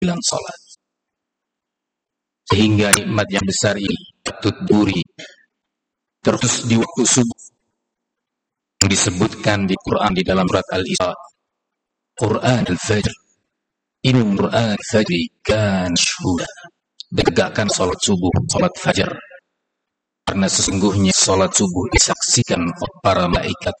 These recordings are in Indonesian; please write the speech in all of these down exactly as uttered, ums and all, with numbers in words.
bilang salat. Sehingga nikmat yang besar ini patut duri terus di waktu subuh yang disebutkan di Quran di dalam surat Al-Isra. Quran al-Fajr. Inna Quran al-Fajr kan syuhuda. Tegakkan salat subuh, salat fajar. Karena sesungguhnya salat subuh disaksikan oleh para malaikat.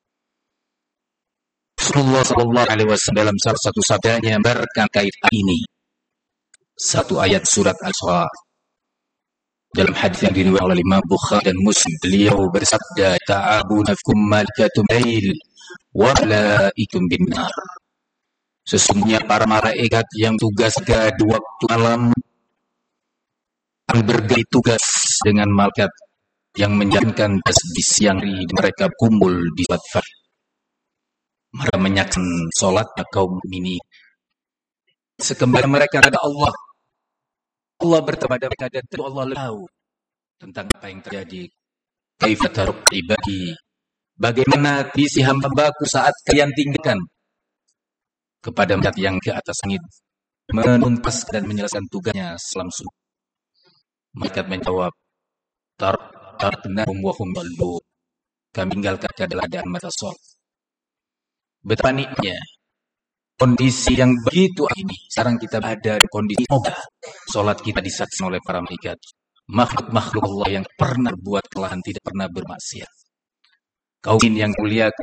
Rasulullah sallallahu alaihi wasallam dalam salah satu sabdanya berkait ini. Satu ayat surat Al-Isra. Dalam hadis yang diriwayatkan oleh Imam Bukhari dan Muslim, beliau bersabda, "Ta'abuna fikum malaikatul lail wa malaikum bin-nar." Sesungguhnya para malaikat yang tugas di waktu malam akan berganti tugas dengan malaikat yang menjalankan tugas di siang hari. Mereka kumpul di salat fajr. Mereka menyaksikan salatnya kaum mukminin. Sekembali mereka kepada Allah, Allah bertanya kepada mereka dan tentu Allah tahu tentang apa yang terjadi. Kaifa taruk ibadi, bagaimana visi hamba-Ku saat kalian tinggalkan kepada mereka yang ke atas langit menuntas dan menyelesaikan tugasnya selama subuh. Mereka menjawab, taraknahum wa hum yusallun. Kami tinggalkan adalah keadaan mereka salat. Betapa nikmatnya kondisi yang begitu ini. Sekarang kita ada di kondisi moga salat kita disaksikan oleh para malaikat. Makhluk-makhluk Allah yang pernah berbuat kesalahan, tidak pernah bermaksiat. Kaum yang muliakan.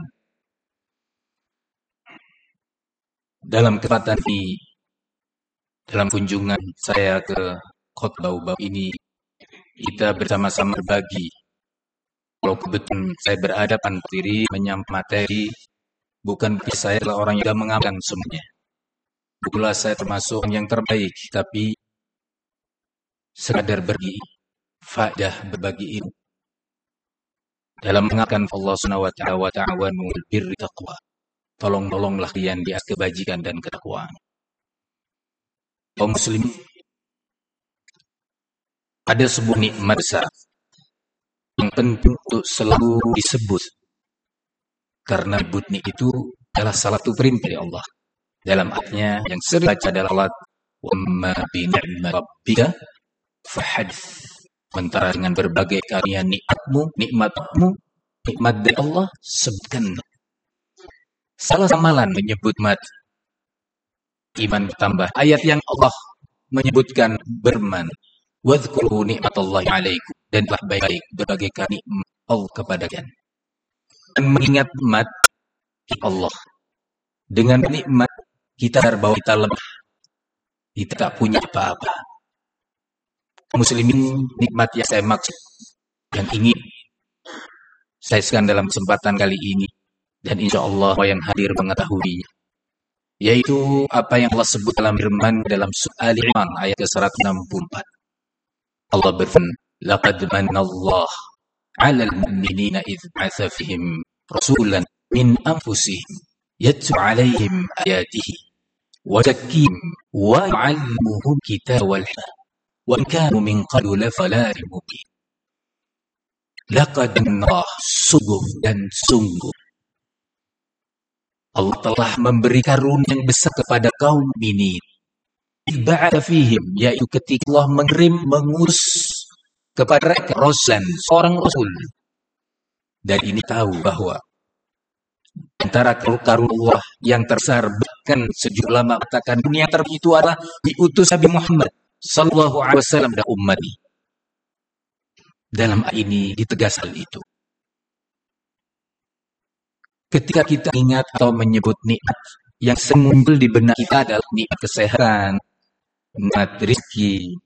Dalam kesempatan ini, dalam kunjungan saya ke Kota Bau-Bau ini, kita bersama-sama berbagi. Kalau kebetulan saya berhadapan diri menyampaikan materi, bukan saya adalah orang yang mengamalkan semuanya. Bukanlah saya termasuk yang terbaik, tapi sekadar berbagi, faedah berbagi ilmu. Dalam mengamalkan Allah Subhanahu wa taala wa ta'awanu 'alal birri taqwa. Tolong-tolonglah kalian di atas kebajikan dan ketakwaan. Kaum muslimin, ada sebuah nikmat besar yang penting untuk selalu disebut. Karena budni itu adalah salah satu perintah dari Allah. Dalam ayatnya yang sering baca adalah salat wa ma bi ni'mati rabbika fahadits. Sementara dengan berbagai karunia nikmatmu, nikmatmu, nikmat dari Allah, sebutkan. Salah amalan menyebut mat iman bertambah. Ayat yang Allah menyebutkan berman, wadhkuru ni'matallahi 'alaikum, dan telah baik-baik berbagai nikmat Allah kepada kalian. Dan mengingat nikmat Allah. Dengan nikmat kita sadar bahwa kita lemah. Kita tak punya apa-apa. Muslimin, nikmat yang saya maksud, yang ingin saya sampaikan dalam kesempatan kali ini, dan insya Allah yang hadir mengetahui, yaitu apa yang Allah sebut dalam firman dalam surah Ali Imran ayat ke seratus enam puluh empat. Allah berfirman, "Laqad manna Allah 'alal mu'minina idz ba'atsa fihim rasulan min anfusihim yatlu 'alaihim ayatihi wa zakkihim wa yu'allimuhum kitaba wal hikmah wa in kanu min qablu lafalalin mubin." Laqad manna Allah, sungguh dan sungguh Allah telah memberi karunia yang besar kepada kaum mukminin. Ba'atsa fihim, yaitu ketika Allah mengirim, mengutus kepada mereka rasulan, seorang rasul. Dan ini tahu bahwa antara karunia Allah yang terbesar, bahkan sejumlah ulama mengatakan dunia terbaik itu adalah diutus Nabi Muhammad sallallahu alaihi wasallam dan umat ini. Dalam ayat ini ditegaskan itu. Ketika kita ingat atau menyebut nikmat yang sering muncul di benak kita adalah nikmat kesehatan, nikmat rezeki,